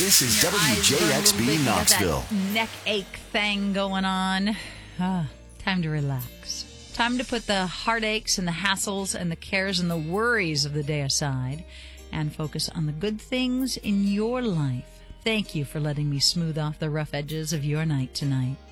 This is Your eyes burn a little bit. WJXB You got Knoxville. that neck ache thing going on. Time to relax. Time to put the heartaches and the hassles and the cares and the worries of the day aside and focus on the good things in your life. Thank you for letting me smooth off the rough edges of your night tonight.